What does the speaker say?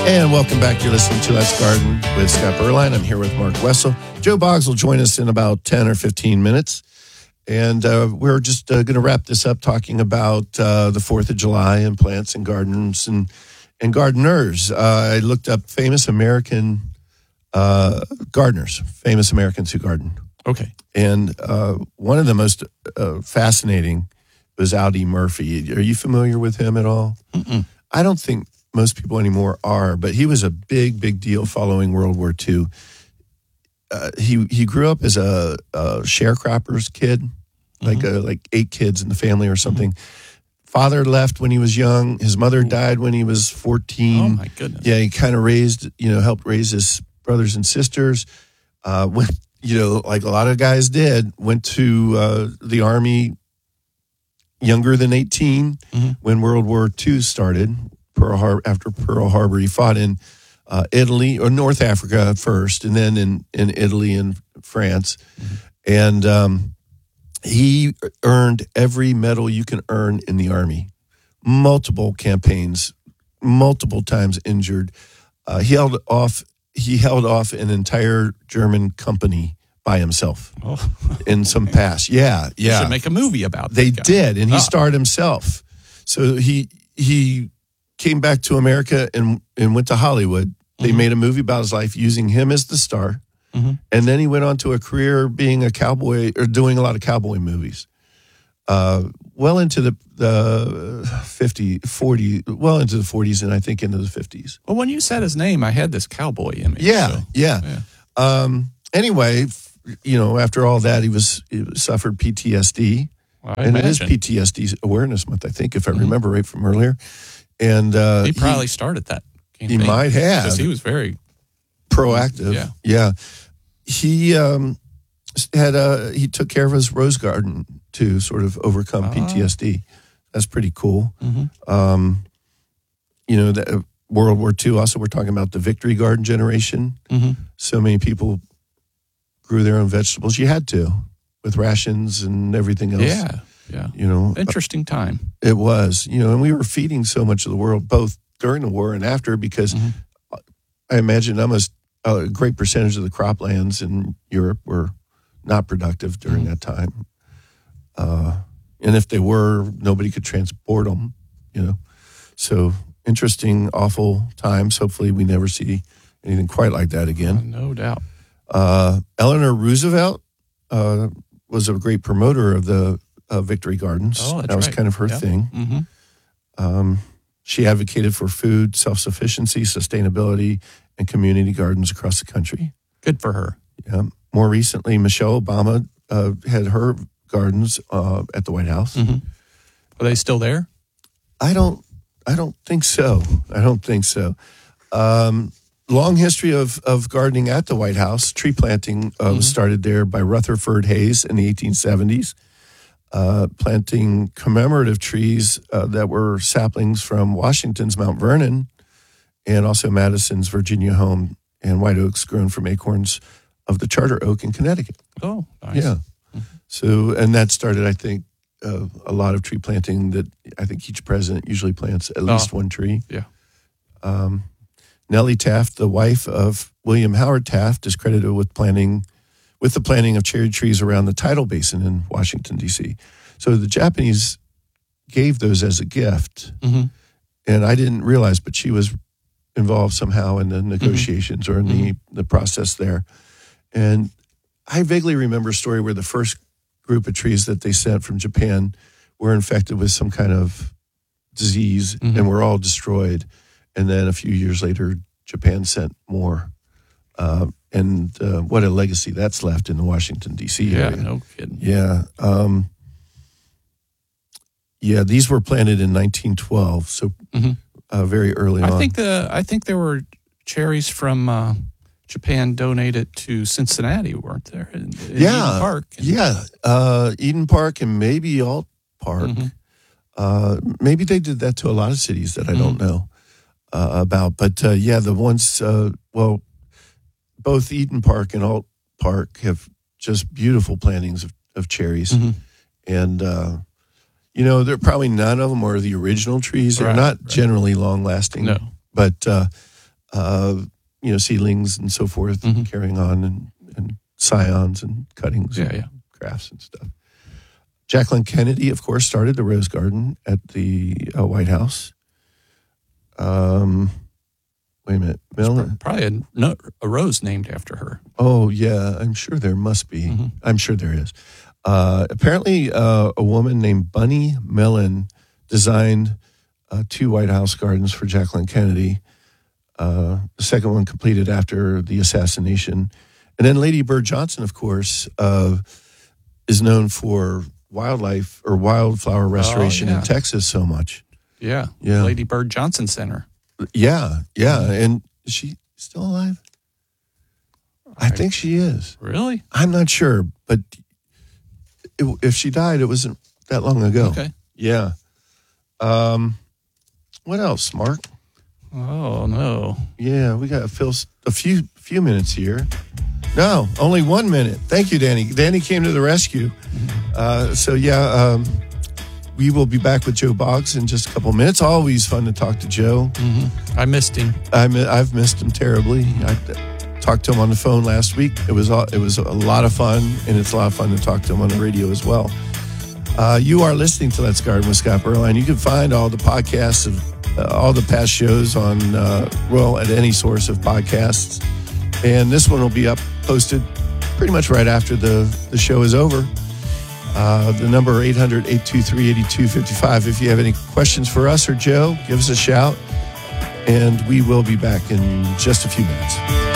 And welcome back. You're listening to Let's Garden with Scott Berline. I'm here with Mark Wessel. Joe Boggs will join us in about 10 or 15 minutes. And we're just going to wrap this up talking about the 4th of July and plants and gardens and gardeners. I looked up famous American gardeners, famous Americans who garden. Okay. And one of the most fascinating was Audie Murphy. Are you familiar with him at all? Mm-mm. I don't think most people anymore are, but he was a big deal following World War II. He grew up as a sharecropper's kid, like 8 kids in the family or something. Father left when he was young. His mother died when he was 14. Oh, my goodness. Yeah, he kind of helped raise his brothers and sisters. Went, like a lot of guys did, went to the Army younger than 18 when World War II started. After Pearl Harbor, he fought in Italy or North Africa first, and then in Italy and France. And he earned every medal you can earn in the Army. Multiple campaigns, multiple times injured. He held off an entire German company by himself in some pass. Yeah. You should make a movie about that They guy. did, and he starred himself. So he came back to America and went to Hollywood. They made a movie about his life using him as the star. And then he went on to a career being a cowboy or doing a lot of cowboy movies. Well into the 40s and I think into the 50s. Well, when you said his name, I had this cowboy image. Yeah. Anyway, after all that, he suffered PTSD. And it is PTSD Awareness Month, I think, if I remember right from earlier. And he probably started that campaign. He might have. Because he was very proactive. Yeah. He he took care of his rose garden to sort of overcome PTSD. That's pretty cool. That World War II, also we're talking about the Victory Garden generation. So many people grew their own vegetables. You had to, with rations and everything else. Yeah. Interesting time. It was, and we were feeding so much of the world, both during the war and after, because I imagine almost a great percentage of the croplands in Europe were not productive during that time. And if they were, nobody could transport them, So interesting, awful times. Hopefully we never see anything quite like that again. No doubt. Eleanor Roosevelt was a great promoter of the Victory Gardens. Oh, that was kind of her thing. She advocated for food, self-sufficiency, sustainability, and community gardens across the country. Good for her. Yeah. More recently, Michelle Obama had her gardens at the White House. Are they still there? I don't think so. Long history of gardening at the White House. Tree planting was started there by Rutherford Hayes in the 1870s. Planting commemorative trees that were saplings from Washington's Mount Vernon and also Madison's Virginia home, and white oaks grown from acorns of the charter oak in Connecticut. Oh, nice. Yeah. So, and that started, I think, a lot of tree planting that I think each president usually plants at least one tree. Yeah. Nellie Taft, the wife of William Howard Taft, is credited with the planting of cherry trees around the tidal basin in Washington, D.C. So the Japanese gave those as a gift, and I didn't realize, but she was involved somehow in the negotiations or in the process there. And I vaguely remember a story where the first group of trees that they sent from Japan were infected with some kind of disease and were all destroyed. And then a few years later, Japan sent more. And what a legacy that's left in the Washington, D.C. area. Yeah, no kidding. Yeah. These were planted in 1912, so very early on. I think there were cherries from Japan donated to Cincinnati, weren't there? In Eden Park. Eden Park and maybe Alt Park. Maybe they did that to a lot of cities that I don't know about. But the ones, both Eden Park and Alt Park have just beautiful plantings of cherries. And, there probably none of them are the original trees. They're not generally long lasting. No. But seedlings and so forth, carrying on and scions and cuttings, and crafts and stuff. Jacqueline Kennedy, of course, started the Rose Garden at the White House. Wait a minute. Probably a rose named after her. Oh, yeah. I'm sure there must be. I'm sure there is. Apparently, a woman named Bunny Mellon designed 2 White House gardens for Jacqueline Kennedy. The second one completed after the assassination. And then Lady Bird Johnson, of course, is known for wildlife or wildflower restoration in Texas so much. Yeah. Lady Bird Johnson Center. Yeah. And is she still alive? I think she is. Really? I'm not sure, but if she died, it wasn't that long ago. Okay. Yeah. What else, Mark? Oh, no. Yeah, we got to fill a few minutes here. No, only 1 minute. Thank you, Danny. Danny came to the rescue. We will be back with Joe Boggs in just a couple minutes. Always fun to talk to Joe. I missed him. I've missed him terribly. I talked to him on the phone last week. It was a lot of fun, and it's a lot of fun to talk to him on the radio as well. You are listening to Let's Garden with Scott Berline. You can find all the podcasts of all the past shows on at any source of podcasts, and this one will be posted pretty much right after the show is over. The number 800-823-8255. If you have any questions for us or Joe, give us a shout, and we will be back in just a few minutes.